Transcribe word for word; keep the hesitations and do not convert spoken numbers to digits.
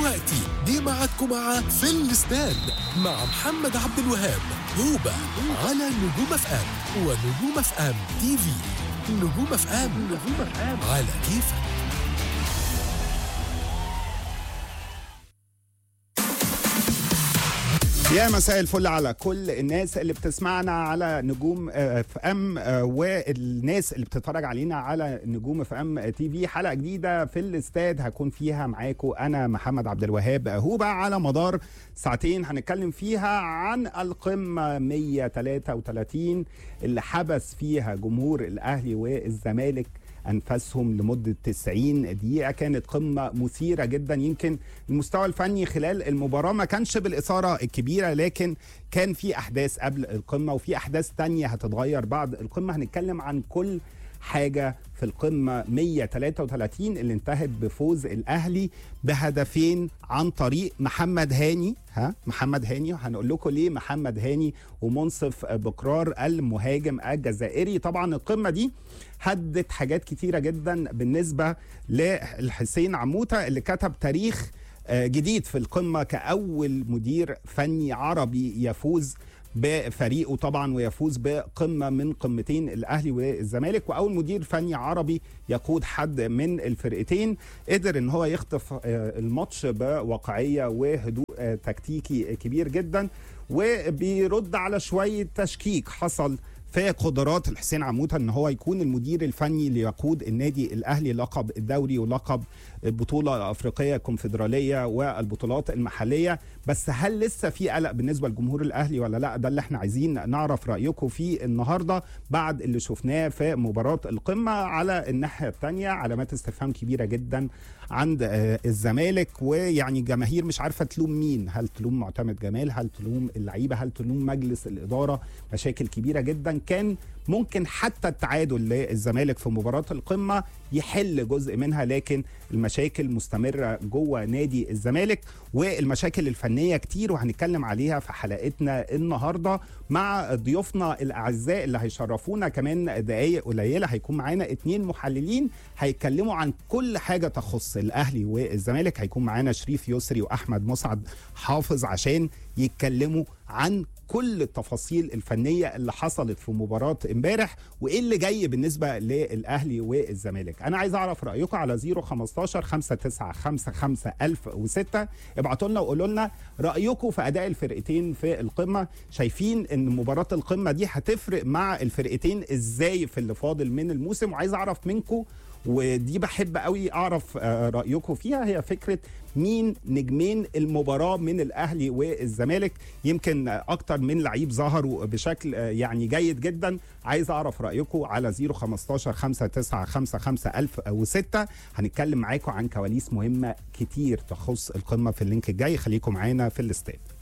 ودلوقتي جه ميعادكم مع في الاستاد مع محمد عبد الوهاب هوبا على نجوم اف ام ونجوم اف ام تي في. نجوم اف ام على كيفك. يا مساء الفل على كل الناس اللي بتسمعنا على نجوم اف ام والناس اللي بتتفرج علينا على نجوم اف ام تي في. حلقه جديده في الاستاد هكون فيها معاكم انا محمد عبد الوهاب هوبا على مدار ساعتين هنتكلم فيها عن القمه مية وتلاتة وتلاتين اللي حبس فيها جمهور الاهلي والزمالك أنفسهم لمدة تسعين دقيقة. كانت قمة مثيرة جدا. يمكن المستوى الفني خلال المباراة ما كانش بالإثارة الكبيرة، لكن كان في أحداث قبل القمة وفي أحداث تانية هتتغير بعد القمة. هنتكلم عن كل حاجة في القمة مية وتلاتة وتلاتين اللي انتهت بفوز الأهلي بهدفين عن طريق محمد هاني. ها محمد هاني، هنقول لكم ليه محمد هاني ومنصف بكرار المهاجم الجزائري. طبعا القمة دي هدت حاجات كتيرة جدا بالنسبة للحسين عموتة اللي كتب تاريخ جديد في القمة كأول مدير فني عربي يفوز بفريقه طبعا ويفوز بقمة من قمتين الأهلي والزمالك، وأول مدير فني عربي يقود حد من الفرقتين. قدر ان هو يخطف الماتش بواقعية وهدوء تكتيكي كبير جدا، وبيرد على شوية تشكيك حصل في قدرات الحسين عموتة ان هو يكون المدير الفني ليقود النادي الاهلي لقب الدوري ولقب البطوله الافريقيه الكونفدراليه والبطولات المحليه. بس هل لسه في قلق بالنسبه لجمهور الاهلي ولا لا؟ ده اللي احنا عايزين نعرف رايكم فيه النهارده بعد اللي شفناه في مباراه القمه. على الناحيه الثانيه علامات استفهام كبيره جدا عند الزمالك، ويعني جماهير مش عارفه تلوم مين. هل تلوم معتمد جمال؟ هل تلوم اللعيبه؟ هل تلوم مجلس الاداره؟ مشاكل كبيره جدا. كان ممكن حتى التعادل للزمالك في مباراة القمة يحل جزء منها، لكن المشاكل مستمرة جوه نادي الزمالك والمشاكل الفنية كتير، وهنتكلم عليها في حلقتنا النهاردة مع ضيوفنا الأعزاء اللي هيشرفونا كمان دقايق قليلة. هيكون معانا اتنين محللين هيتكلموا عن كل حاجة تخص الأهلي والزمالك. هيكون معانا شريف يسري وأحمد مسعد حافظ عشان يتكلموا عن كل التفاصيل الفنية اللي حصلت في مباراة امبارح وايه اللي جاي بالنسبة للأهلي والزمالك. انا عايز اعرف رأيكم على صفر خمستاشر خمسة تسعة خمسة خمسة ألف وستة. ابعتوا لنا وقولوا لنا رأيكم في اداء الفرقتين في القمة. شايفين ان مباراة القمة دي هتفرق مع الفرقتين ازاي في اللي فاضل من الموسم؟ وعايز اعرف منكم، ودي بحب قوي اعرف رأيكم فيها، هي فكرة مين نجمين المباراة من الأهلي والزمالك. يمكن أكتر من لعيب ظهروا بشكل يعني جيد جدا. عايز أعرف رأيكم على صفر خمستاشر خمسة تسعة خمسة خمسة ألف وستة. هنتكلم معاكم عن كواليس مهمة كتير تخص القمة في اللينك الجاي. خليكم معانا في الاستاد.